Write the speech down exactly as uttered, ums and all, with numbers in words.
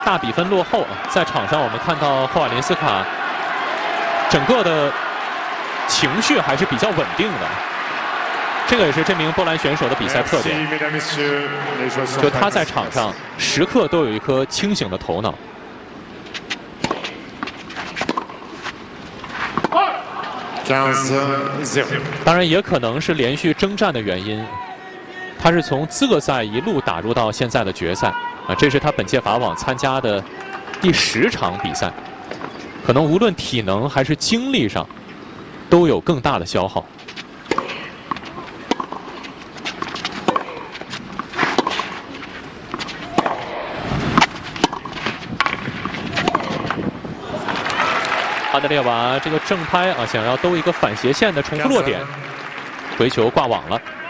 大比分落后，在场上我们看到霍瓦林斯卡整个的情绪还是比较稳定的，这个也是这名波兰选手的比赛特点，就他在场上时刻都有一颗清醒的头脑。当然，也可能是连续征战的原因，他是从资格赛一路打入到现在的决赛。 啊，这是他本届法网参加的第十场比赛，可能无论体能还是精力上，都有更大的消耗。阿德列娃这个正拍啊，想要兜一个反斜线的重复落点，回球挂网了。